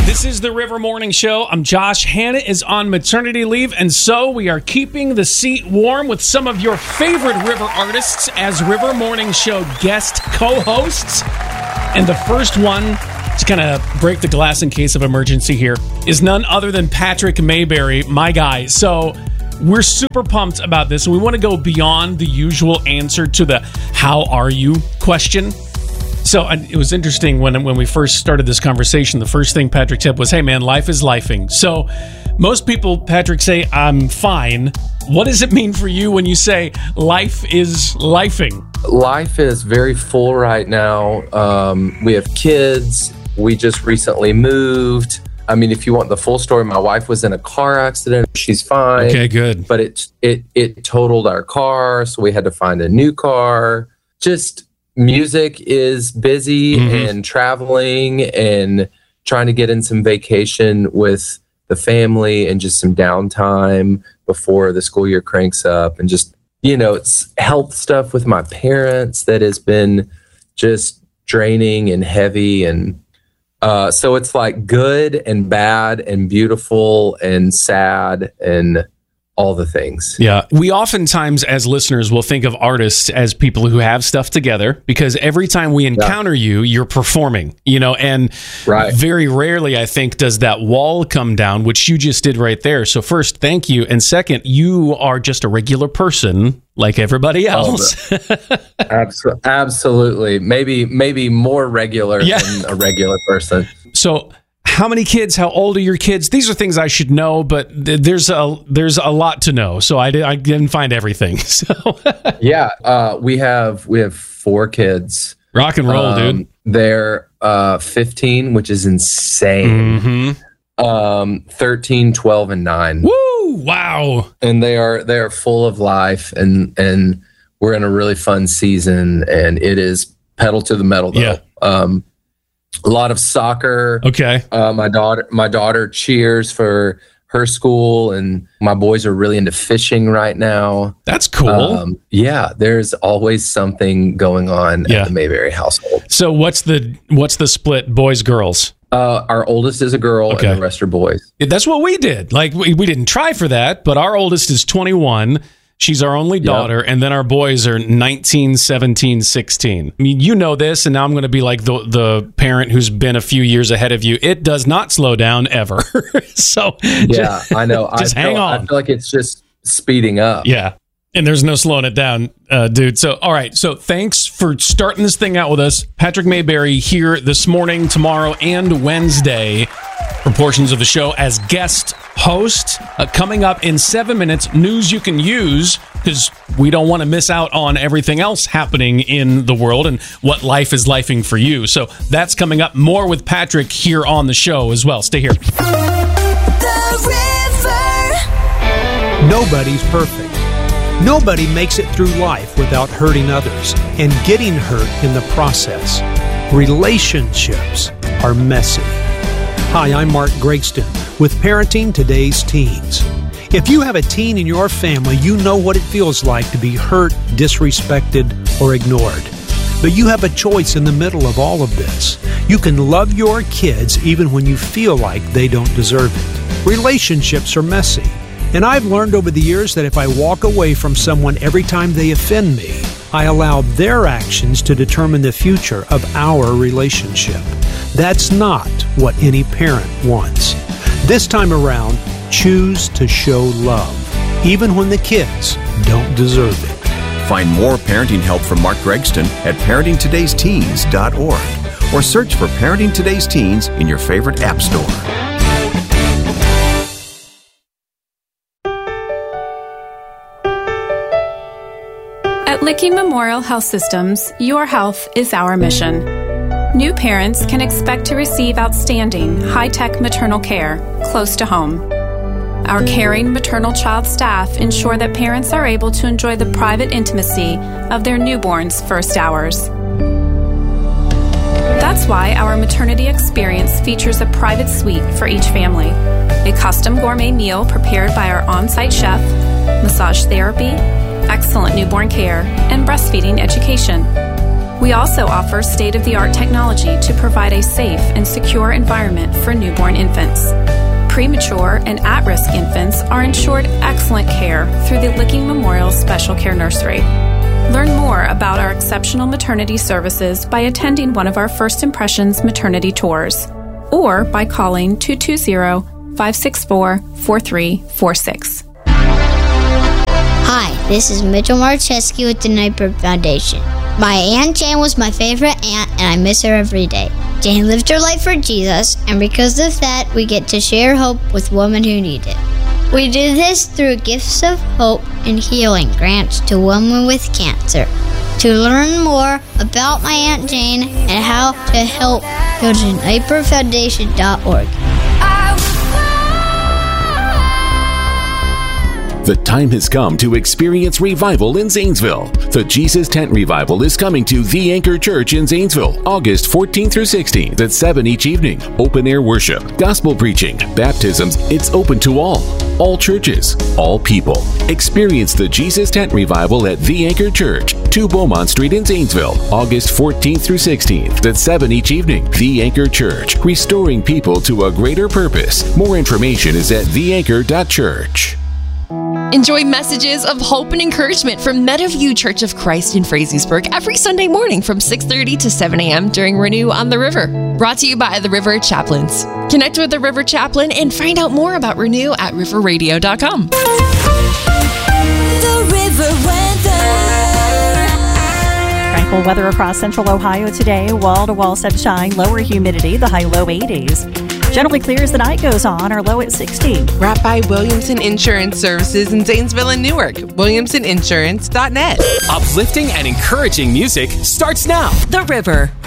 This is the River Morning Show. I'm Josh. Hannah is on maternity leave, and so we are keeping the seat warm with some of your favorite River artists as River Morning Show guest co-hosts. And the first one, to kind of break the glass in case of emergency here, is none other than Patrick Mayberry, my guy. So we're super pumped about this, and we want to go beyond the usual answer to the "how are you" question. So it was interesting when we first started this conversation, the first thing Patrick said was, "Hey man, life is lifing." So most people, Patrick, say, "I'm fine." What does it mean for you when you say life is lifing? Life is very full right now. We have kids. We just recently moved. I mean, if you want the full story, my wife was in a car accident. She's fine. Okay, good. But it totaled our car, so we had to find a new car. Just music is busy and traveling and trying to get in some vacation with the family and just some downtime before the school year cranks up. And just, it's health stuff with my parents that has been just draining and heavy. And so it's like good and bad and beautiful and sad and all the things. Yeah. We oftentimes, as listeners, will think of artists as people who have stuff together because every time we encounter you, you're performing, and very rarely, I think, does that wall come down, which you just did right there. So first, thank you. And second, you are just a regular person like everybody else. Absolutely. Maybe more regular than a regular person. So how many kids? How old are your kids? These are things I should know, but there's a lot to know. So I didn't find everything. So we have 4 kids. Rock and roll, dude. They're 15, which is insane. 13, 12, and 9. Woo! Wow. And they are full of life, and we're in a really fun season, and it is pedal to the metal though. Yeah. A lot of soccer. Okay. My daughter cheers for her school, and my boys are really into fishing right now. That's cool. There's always something going on at the Mayberry household. So what's the split, boys, girls? Our oldest is a girl, and the rest are boys. That's what we did. Like we didn't try for that, but our oldest is 21. She's our only daughter, and then our boys are 19, 17, 16. I mean, you know this, and now I'm going to be like the parent who's been a few years ahead of you. It does not slow down ever. So I know. Hang on. I feel like it's just speeding up. Yeah, and there's no slowing it down, dude. So, all right. So thanks for starting this thing out with us. Patrick Mayberry here this morning, tomorrow, and Wednesday for portions of the show as guest host. Coming up in 7 minutes, news you can use because we don't want to miss out on everything else happening in the world and what life is lifing for you. So that's coming up. More with Patrick here on the show as well. Stay here. The River. Nobody's perfect. Nobody makes it through life without hurting others and getting hurt in the process. Relationships are messy. Hi, I'm Mark Gregston with Parenting Today's Teens. If you have a teen in your family, you know what it feels like to be hurt, disrespected, or ignored. But you have a choice in the middle of all of this. You can love your kids even when you feel like they don't deserve it. Relationships are messy. And I've learned over the years that if I walk away from someone every time they offend me, I allow their actions to determine the future of our relationship. That's not what any parent wants. This time around, choose to show love, even when the kids don't deserve it. Find more parenting help from Mark Gregston at parentingtodaysteens.org or search for Parenting Today's Teens in your favorite app store. At Licking Memorial Health Systems, your health is our mission. New parents can expect to receive outstanding, high-tech maternal care close to home. Our caring maternal child staff ensure that parents are able to enjoy the private intimacy of their newborn's first hours. That's why our maternity experience features a private suite for each family, a custom gourmet meal prepared by our on-site chef, massage therapy, excellent newborn care, and breastfeeding education. We also offer state-of-the-art technology to provide a safe and secure environment for newborn infants. Premature and at-risk infants are ensured excellent care through the Licking Memorial Special Care Nursery. Learn more about our exceptional maternity services by attending one of our First Impressions maternity tours or by calling 220-564-4346. Hi, this is Mitchell Marcheski with the Nightbird Foundation. My Aunt Jane was my favorite aunt, and I miss her every day. Jane lived her life for Jesus, and because of that, we get to share hope with women who need it. We do this through gifts of hope and healing grants to women with cancer. To learn more about my Aunt Jane and how to help, go to nightbirdfoundation.org. The time has come to experience revival in Zanesville. The Jesus Tent Revival is coming to The Anchor Church in Zanesville, August 14th through 16th at 7 each evening. Open air worship, gospel preaching, baptisms. It's open to all churches, all people. Experience the Jesus Tent Revival at The Anchor Church, 2 Beaumont Street in Zanesville, August 14th through 16th at 7 each evening. The Anchor Church, restoring people to a greater purpose. More information is at theanchor.church. Enjoy messages of hope and encouragement from Meadowview Church of Christ in Frazeysburg every Sunday morning from 6:30 to 7 a.m. during Renew on the River. Brought to you by the River Chaplains. Connect with the River Chaplain and find out more about Renew at riverradio.com. The River weather. Tranquil weather across central Ohio today. Wall-to-wall sunshine, lower humidity, the high low 80s. Generally clear as the night goes on, our low at 60. Wrapped by Williamson Insurance Services in Zanesville and Newark. WilliamsonInsurance.net. Uplifting and encouraging music starts now. The River.